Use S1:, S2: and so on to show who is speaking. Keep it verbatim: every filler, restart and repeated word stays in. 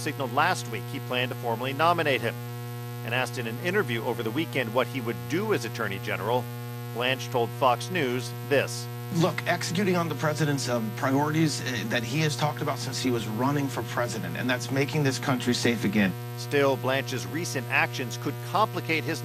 S1: signaled last week he planned to formally nominate him. And asked in an interview over the weekend what he would do as Attorney General, Blanche told Fox News this.
S2: Look, executing on the president's um, priorities uh, that he has talked about since he was running for president, and that's making this country safe again.
S1: Still, Blanche's recent actions could complicate his